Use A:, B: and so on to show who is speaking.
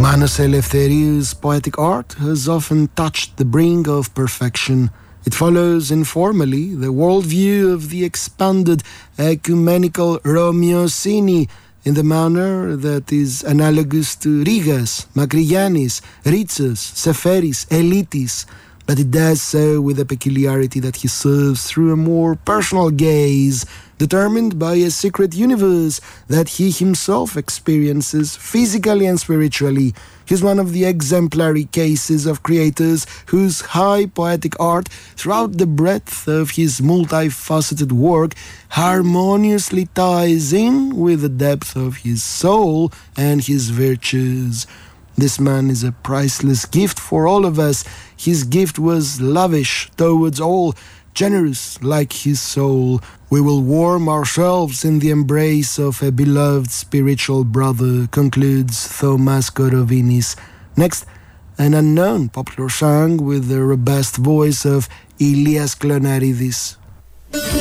A: Manos Eleftheriou's poetic art has often touched the brink of perfection. It follows informally the worldview of the expanded ecumenical Romeosini in the manner that is analogous to Rigas, Makrigiannis, Ritsos, Seferis, Elitis, but it does so with a peculiarity that he serves through a more personal gaze, determined by a secret universe that he himself experiences physically and spiritually. He's one of the exemplary cases of creators whose high poetic art, throughout the breadth of his multifaceted work, harmoniously ties in with the depth of his soul and his virtues. This man is a priceless gift for all of us. His gift was lavish towards all, generous like his soul. We will warm ourselves in the embrace of a beloved spiritual brother, concludes Thomas Korovinis. Next, an unknown popular song with the robust voice of Ilias Klonaridis.